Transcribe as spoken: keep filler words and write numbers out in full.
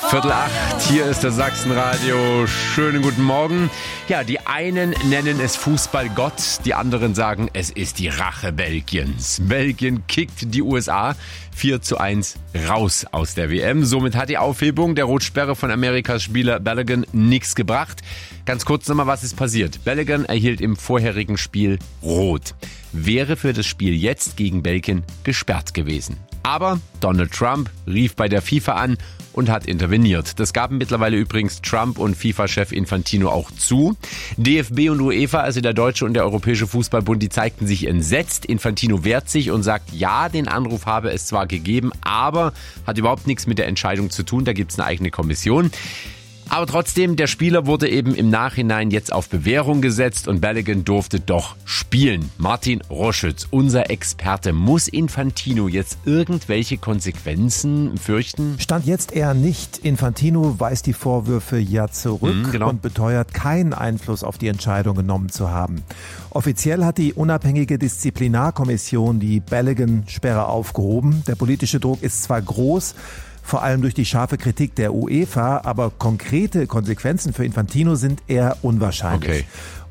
Viertel acht, hier ist das Sachsenradio. Schönen guten Morgen. Ja, die einen nennen es Fußballgott, die anderen sagen, es ist die Rache Belgiens. Belgien kickt die U S A vier zu eins raus aus der W M. Somit hat die Aufhebung der Rotsperre von Amerikas Spieler Balogun nichts gebracht. Ganz kurz nochmal, was ist passiert? Balogun erhielt im vorherigen Spiel Rot. Wäre für das Spiel jetzt gegen Belgien gesperrt gewesen. Aber Donald Trump rief bei der FIFA an und hat interveniert. Das gaben mittlerweile übrigens Trump und FIFA-Chef Infantino auch zu. D F B und UEFA, also der Deutsche und der Europäische Fußballbund, die zeigten sich entsetzt. Infantino wehrt sich und sagt, ja, den Anruf habe es zwar gegeben, aber hat überhaupt nichts mit der Entscheidung zu tun. Da gibt es eine eigene Kommission. Aber trotzdem, der Spieler wurde eben im Nachhinein jetzt auf Bewährung gesetzt und Balogun durfte doch spielen. Martin Roschütz, unser Experte, muss Infantino jetzt irgendwelche Konsequenzen fürchten? Stand jetzt eher nicht. Infantino weist die Vorwürfe ja zurück mhm, genau. und beteuert, keinen Einfluss auf die Entscheidung genommen zu haben. Offiziell hat die unabhängige Disziplinarkommission die Balogun-Sperre aufgehoben. Der politische Druck ist zwar groß, vor allem durch die scharfe Kritik der UEFA, aber konkrete Konsequenzen für Infantino sind eher unwahrscheinlich. Okay.